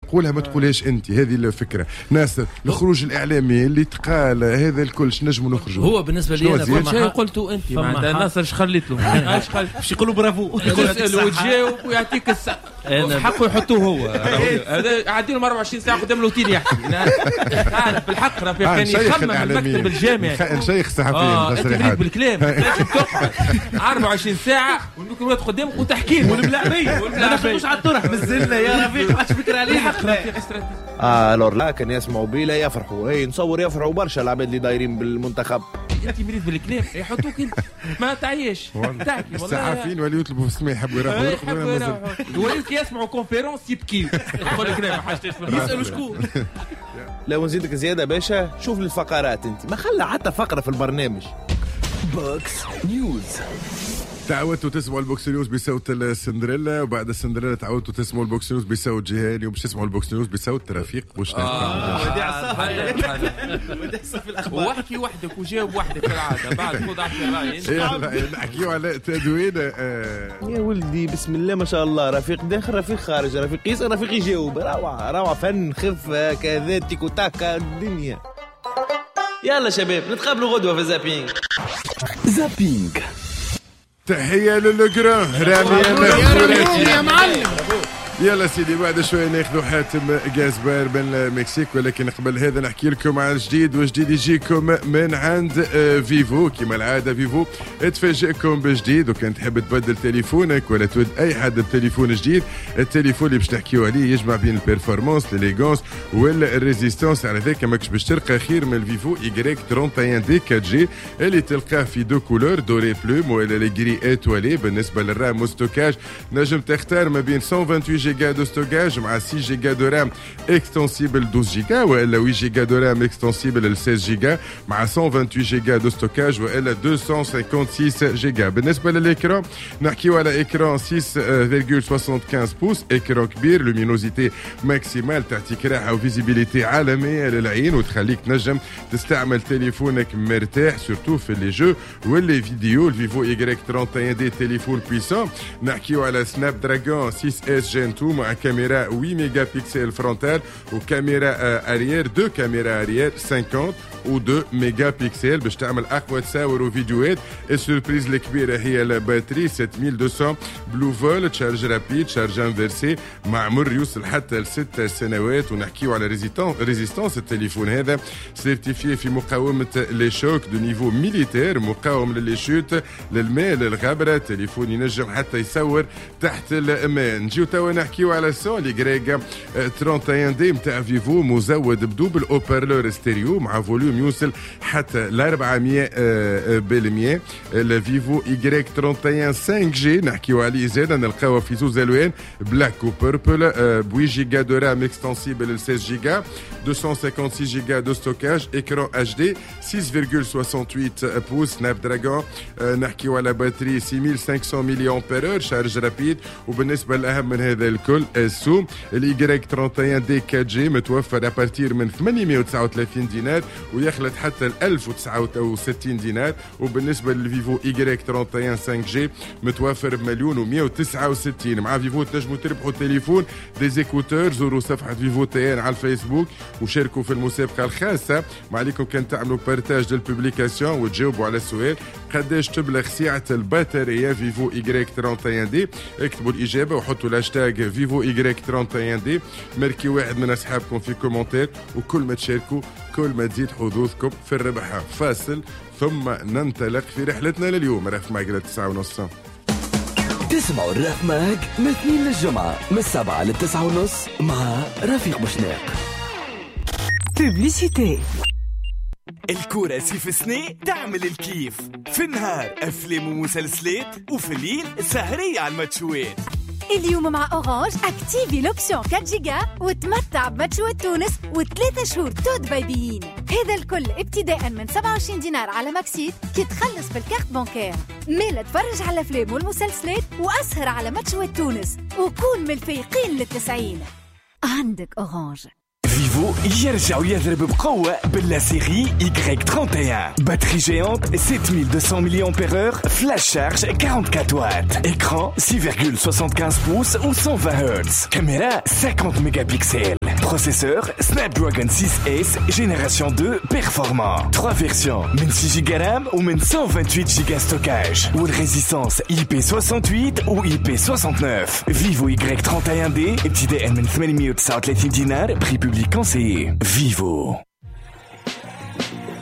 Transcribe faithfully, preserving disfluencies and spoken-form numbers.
قولها ما تقولهاش انت. هذه الفكره ناس الخروج الاعلامي اللي تقال هذا الكل نجموا نخرجوا. هو بالنسبه لي انا كل شيء قلته انت معناتها ناصر اش خليت له اش خليت باش يقولوا برافو يسالوا وتجاوب ويعطيك السقف حقه يحطوه هو. هذا عادي له أربعة وعشرين ساعه قدام الاوتيل يحكي. انا بالحق رفيق كان يخمم المكتب الجامعي شيخ صحفيين اه انت بالكلام لازم تقعد أربعة وعشرين ساعه ونكون واحد قدامك وتحكي له والملاعبيه والملاعبيه مش على الطرح مازلنا يا رفيق عادش فكره عليه حق رفيق استراتيجي. اه الور لكن يسمعوا بي لا يفرحوا. اي نصور يفرحوا برشا العباد اللي دايرين بالمنتخب. انت مريض بالكلام يحطوك انت ما تعيش تحكي والله. الصحفيين وليوا يطلبوا في السماء يحبوا يروحوا وليت يسمعوا كونفيرونس يبكي يقول لك ما حاجتش يسالوا شكون. لو نزيدك زياده باشا شوف الفقرات انت ما خلى حتى فقره في البرنامج. بوكس نيوز. تعودتوا تسمعوا البوكس نيوز بصوت السندريلا وبعد السندريلا تعودتوا تسمعوا البوكس نيوز بصوت جهاني وباش تسمعوا البوكس نيوز بصوت رفيق واش واحكي وحدك وجاوب وحدك كالعاده بعد خذ عطي راي. نحكيو على تدوين يا ولدي بسم الله ما شاء الله. رفيق داخل رفيق خارج رفيق يسأل رفيق يجاوب. روعه روعه فن خفه كذا تيكو تاكا الدنيا. يلا شباب نتقابلوا غدوه في زابينج. زابينج تحية للجران رامي يا معلم. يلا سيدي بعد شوية ناخذوا حاتم جازبار من المكسيك ولكن قبل هذا نحكي لكم على جديد وجديد يجيكم من عند فيفو. كما العادة فيفو تفاجئكم بجديد وكان تحب تبدل تليفونك ولا تود أي حد بتليفون جديد. التليفون اللي باش تحكيو عليه يجمع بين البيرفورمانس ليليغونس والريزيستانس. على ذاك ماكش باش تلقى خير من الفيفو إيكغيك واحد وثلاثين دي أربعة جي اللي تلقاه في دو كولور دوري بلوم ولا لي غري اتوالي. بالنسبة للرام وستوكاج نجم تختار ما بين مئة وثمانية وعشرين جيجا دو ستوكاج مع ستة جيجا دو رام اكستنسيبل اثنا عشر جيجا ولا ثمانية جيجا دو رام اكستنسيبل ستة عشر جيجا مع مئة وثمانية وعشرين جيجا دو ستوكاج ولا مئتين وستة وستين جيجا. بالنسبة للإكران نحكيو على إكران ستة فاصلة خمسة وستين بوس إكران كبير لومينوزيتي ماكسيمال تعطيك راحة وفيزيبيليتي عالمية للعين وتخليك تنجم تستعمل تليفونك مرتاح سورتو في لي جو واللي فيديو. الفيفو إيكغيك واحد وثلاثين دي تليفون بويسون. نحكيو على سناب دراجون ستة اس جين اثنين مع كاميرا ثمانية ميجا بكسل فرونتال وكاميرا اريير دو كاميرا اريير خمسين و اثنين ميجا بكسل باش تعمل اقوى تصاور وفيديوهات. السوربريز الكبيره هي الباتري سبعة آلاف ومئتين بلو فول تشارج رابيد تشارج انفيرسي معمر يوصل حتى لست سنوات. ونحكيو على ريزيستانس التليفون هذا سيرتيفي في مقاومه لي شوك دو نيفو ميليتير مقاوم للي شوت للماء للغبره. تليفون ينجم حتى يصور تحت الماء. نجيو توا نحكيو على السون لي غريغا واحد وثلاثين دي نتاع فيفو مزود بدوبل اوبرلور ستيريو مع فوليوم يوصل حتى ل أربعمية بالمية. الفيفو إيكغيك واحد وثلاثين خمسة جي نحكيو عليه زاد نلقاوه في زوز الوان بلاك وبيربل ب ثمانية جيجا دو رام اكستنسيبل ل ستة عشر جيجا مئتين وستة وخمسين جيجا دو ستوكاج اكران اتش دي ستة فاصلة ثمانية وثمانين بوس سناب دراجون. نحكيو على باتري ستة آلاف وخمسمية ملي امبير شارج رابيد. وبالنسبه للاهم من هذا الكل السوم الإيكغيك واحد وثلاثين دي أربعة جي متوفر ابارتير من ثمانمية وتسعة وثلاثين دينار ويخلط حتى ل ألف وتسعة وستين دينار. وبالنسبه للفيفو إيكغيك واحد وثلاثين خمسة جي متوفر بمليون ومئة وتسعة وستين. مع فيفو تنجموا تربحوا تليفون ديزيكوتور. زوروا صفحه فيفو تيان على الفيسبوك وشاركوا في المسابقه الخاصه. ما عليكم كان تعملوا بارتاج للبوبليكاسيون وتجاوبوا على السؤال قداش تبلغ سعه البطاريه فيفو إيكغيك واحد وثلاثين دي. اكتبوا الاجابه وحطوا الهاشتاج فيفو إيكغيك واحد وثلاثين دي. ماركي واحد من اصحابكم في كومنتات وكل ما تشاركوا كل ما تزيد حظوظكم في الربح. فاصل ثم ننطلق في رحلتنا لليوم. رف معك للتسعة ونص. تسمعوا الرف ماك من اثنين للجمعة من السبعة للتسعة ونص مع رفيق بوشناق. بوبليسيتي. الكورة سيف سني تعمل الكيف في النهار أفلام ومسلسلات وفي الليل سهرية على الماتشوات. اليوم مع أورانج اكتيفي لوبسيون أربعة جيجا وتمتع بماتشوات تونس وثلاثة شهور تود بايبيين. هذا الكل ابتداء من سبعة وعشرين دينار على ماكسيت كي تخلص بالكارت بانكير. ميلا تفرج على الأفلام والمسلسلات وأسهر على ماتشوات تونس وكون من الفايقين للتسعين. عندك أورانج. فيفو يرجع ويضرب بقوة باللا سيري إيكغيك واحد وثلاثين. باتري جيانت سبعة آلاف ومئتين ملي أمبير فلاش شارج أربعة وأربعين وات. إكران ستة فاصلة خمسة وستين بوس و مئة وعشرين هرتز. كاميرا خمسين ميجا بكسل. Processeur Snapdragon six S génération deux performant. Trois versions, من six giga RAM ou من cent vingt-huit giga stockage. Ou une résistance I P soixante-huit ou I P soixante-neuf. Vivo Y trente et un D ابتداء من ثمانمائة وتسعة وثلاثين دينار, prix public conseillé. Vivo.